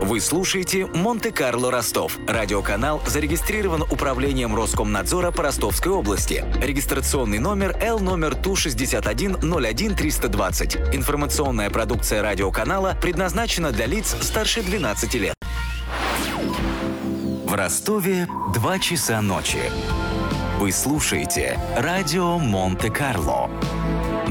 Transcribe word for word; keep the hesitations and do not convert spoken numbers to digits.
Вы слушаете «Монте-Карло Ростов». Радиоканал зарегистрирован Управлением Роскомнадзора по Ростовской области. Регистрационный номер Л номер Ту шестьдесят один ноль один триста двадцать. Информационная продукция радиоканала предназначена для лиц старше двенадцати лет. В Ростове два часа ночи. Вы слушаете радио Монте-Карло.